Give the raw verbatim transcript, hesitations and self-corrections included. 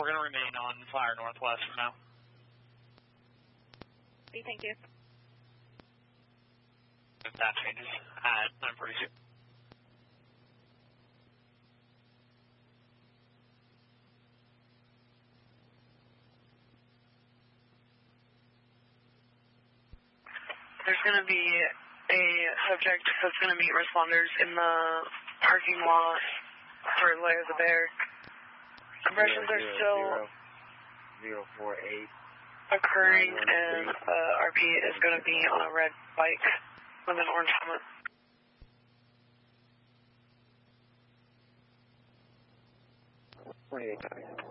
We're going to remain on Flyer Northwest for now. Thank you. If that changes at nine forty-two. There's going to be a subject that's going to meet responders in the parking lot for Lay of the Bear. Impressions are still zero four eight occurring, and uh, R P is going to be on a red bike with an orange helmet. twenty-eight.